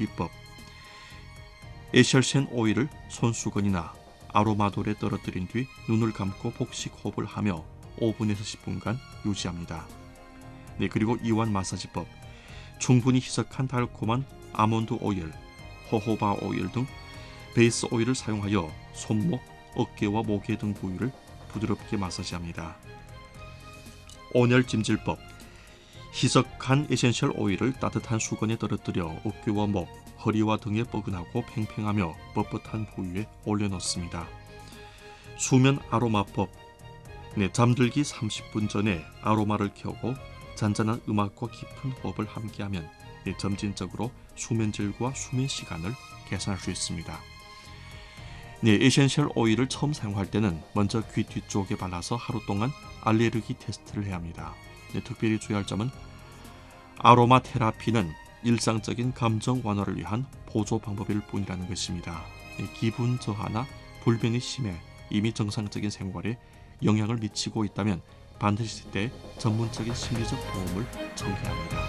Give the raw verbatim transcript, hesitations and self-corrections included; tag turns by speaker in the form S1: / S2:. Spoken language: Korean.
S1: 비법. 에셜센 오일을 손수건이나 아로마돌에 떨어뜨린 뒤 눈을 감고 복식 호흡을 하며 오 분에서 십 분간 유지합니다. 네, 그리고 이완 마사지법. 충분히 희석한 달콤한 아몬드 오일, 호호바 오일 등 베이스 오일을 사용하여 손목, 어깨와 목에 등 부위를 부드럽게 마사지합니다. 온열 찜질법. 희석한 에센셜 오일을 따뜻한 수건에 떨어뜨려 어깨와 목, 허리와 등에 뻐근하고 팽팽하며 뻣뻣한 부위에 올려놓습니다. 수면 아로마법. 네, 잠들기 삼십 분 전에 아로마를 켜고 잔잔한 음악과 깊은 호흡을 함께하면 네, 점진적으로 수면 질과 수면 시간을 개선할 수 있습니다. 네, 에센셜 오일을 처음 사용할 때는 먼저 귀 뒤쪽에 발라서 하루 동안 알레르기 테스트를 해야 합니다. 네, 특별히 주의할 점은 아로마 테라피는 일상적인 감정 완화를 위한 보조 방법일 뿐이라는 것입니다. 네, 기분 저하나 불변이 심해 이미 정상적인 생활에 영향을 미치고 있다면 반드시 때 전문적인 심리적 도움을 청해야 합니다.